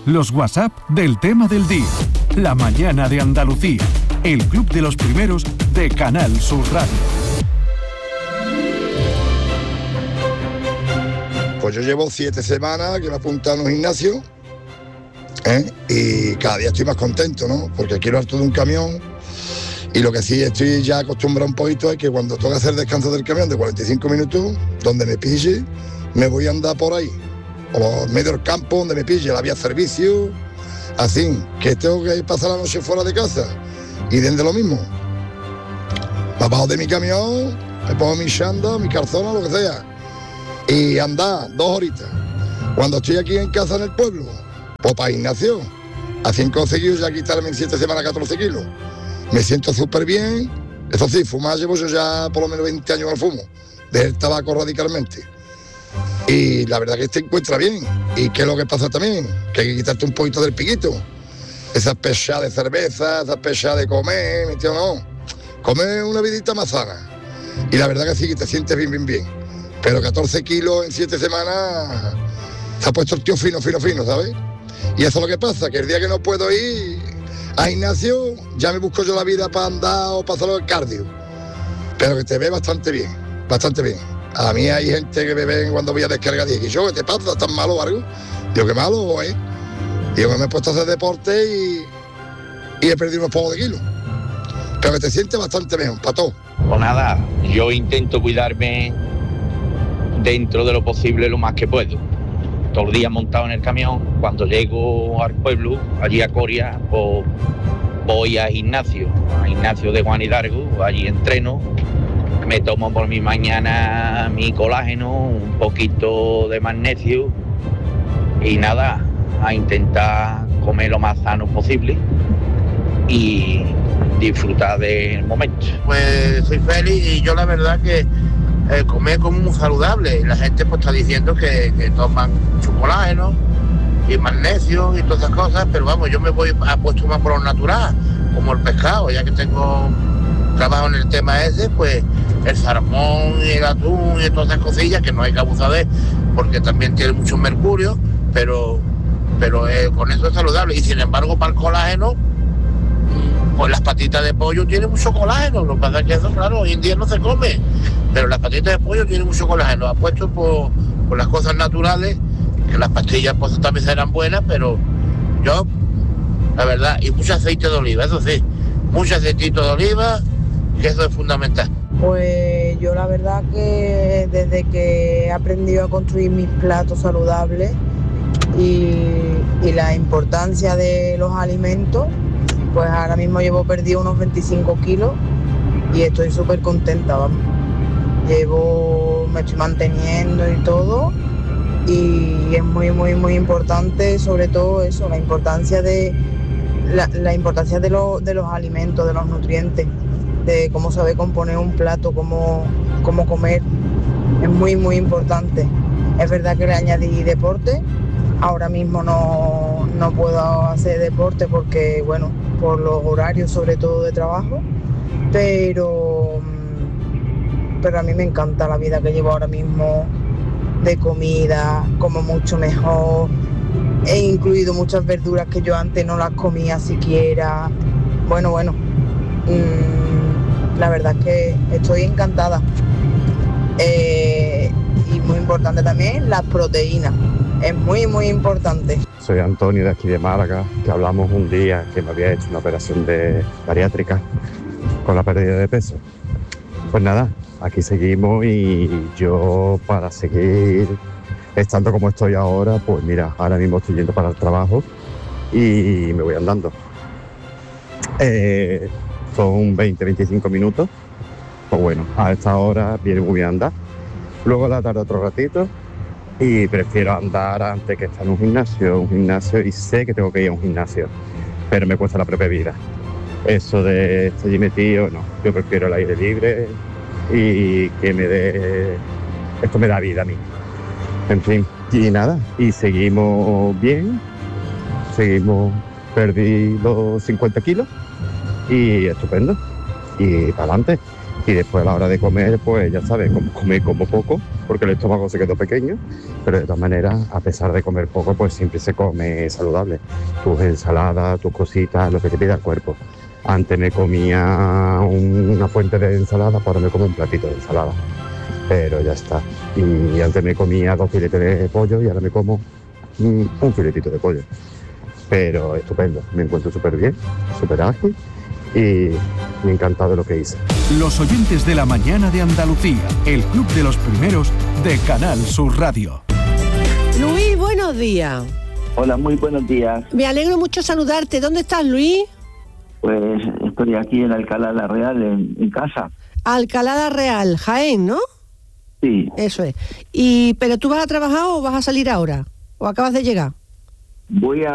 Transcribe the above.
Los WhatsApp del tema del día. La mañana de Andalucía. El club de los primeros de Canal Sur Radio. Pues yo llevo 7 semanas que me he apuntado en un gimnasio, y cada día estoy más contento, ¿no? Porque quiero harto de un camión, y lo que sí estoy ya acostumbrado un poquito es que cuando tengo que hacer descanso del camión de 45 minutos, donde me pille, me voy a andar por ahí, o en medio del campo, donde me pille, la vía servicio, así, que tengo que pasar la noche fuera de casa, y desde lo mismo, me bajo de mi camión, me pongo mi chándal, mi calzona, lo que sea, y andar 2 horitas. Cuando estoy aquí en casa en el pueblo, pues para Ignacio, a 5 seguidos ya quitarme en 7 semanas 14 kilos. Me siento súper bien. Eso sí, fumar llevo yo ya por lo menos 20 años al fumo. Dejé el tabaco radicalmente. Y la verdad que te encuentra bien. ¿Y qué es lo que pasa también? Que hay que quitarte un poquito del piquito. Esas pechadas de cerveza, esas pechadas de comer, ¿me entiendes? No. Comer una vidita más sana. Y la verdad que sí, que te sientes bien, bien, bien. Pero 14 kilos en 7 semanas se ha puesto el tío fino, ¿sabes? Y eso es lo que pasa, que el día que no puedo ir a gimnasio, ya me busco yo la vida para andar o para hacer el cardio. Pero que te ve bastante bien, bastante bien. A mí hay gente que me ven cuando voy a descargar y dice, ¿qué te pasa? ¿Estás malo o algo? Digo, ¿qué malo, eh? Digo, que me he puesto a hacer deporte y he perdido unos pocos de kilos. Pero que te sientes bastante mejor, para todo. Pues nada, yo intento cuidarme dentro de lo posible lo más que puedo. Todos los días montado en el camión, cuando llego al pueblo, allí a Coria, pues voy al gimnasio de Juan Hidalgo, allí entreno, me tomo por mi mañana mi colágeno, un poquito de magnesio y nada, a intentar comer lo más sano posible y disfrutar del momento. Pues soy feliz y yo la verdad que comer como muy saludable. La gente pues está diciendo que toman colágeno y magnesio y todas esas cosas, pero vamos, yo me voy apuesto más por lo natural, como el pescado, ya que tengo trabajo en el tema ese, pues el salmón y el atún y todas esas cosillas que no hay que abusar de, porque también tiene mucho mercurio, pero con eso es saludable. Y sin embargo para el colágeno, pues las patitas de pollo tienen mucho colágeno. Lo que pasa es que eso, claro, hoy en día no se come, pero las patitas de pollo tienen mucho colágeno, apuesto por las cosas naturales, que las pastillas pues también serán buenas, pero yo, la verdad, y mucho aceite de oliva, eso sí, mucho aceitito de oliva, que eso es fundamental. Pues yo la verdad que desde que he aprendido a construir mis platos saludables y la importancia de los alimentos, pues ahora mismo llevo perdido unos 25 kilos y estoy súper contenta, vamos. Me estoy manteniendo y todo, y es muy, muy, muy importante, sobre todo eso, la importancia de los alimentos, de los nutrientes, de cómo saber componer un plato, cómo comer. Es muy, muy importante. Es verdad que le añadí deporte. Ahora mismo no puedo hacer deporte porque, bueno, por los horarios sobre todo de trabajo, pero a mí me encanta la vida que llevo ahora mismo de comida, como mucho mejor. He incluido muchas verduras que yo antes no las comía siquiera. Bueno, la verdad es que estoy encantada. Y muy importante también las proteínas. Es muy, muy importante. Soy Antonio de aquí de Málaga, que hablamos un día que me había hecho una operación de bariátrica con la pérdida de peso. Pues nada, aquí seguimos y yo para seguir estando como estoy ahora, pues mira, ahora mismo estoy yendo para el trabajo y me voy andando. Son 20-25 minutos, pues bueno, a esta hora viene muy bien andar. Luego a la tarde otro ratito. Y prefiero andar antes que estar en un gimnasio, y sé que tengo que ir a un gimnasio, pero me cuesta la propia vida. Eso de estar allí metido, no, yo prefiero el aire libre y que me dé, esto me da vida a mí. En fin, y nada, y seguimos bien, perdí los 50 kilos y estupendo, y para adelante. Y después a la hora de comer, pues ya sabes, como poco, porque el estómago se quedó pequeño, pero de todas maneras, a pesar de comer poco, pues siempre se come saludable. Tus ensaladas, tus cositas, lo que te pida el cuerpo. Antes me comía una fuente de ensalada, ahora me como un platito de ensalada. Pero ya está. Y antes me comía 2 filetes de pollo y ahora me como un filetito de pollo. Pero estupendo, me encuentro súper bien, súper ágil y me ha encantado lo que hice. Los oyentes de la mañana de Andalucía, el club de los primeros de Canal Sur Radio. Luis, buenos días. Hola, muy buenos días. Me alegro mucho saludarte. ¿Dónde estás, Luis? Pues estoy aquí en Alcalá la Real, en casa. Alcalá la Real, Jaén, ¿no? Sí. Eso es. ¿Pero tú vas a trabajar o vas a salir ahora? ¿O acabas de llegar? Voy a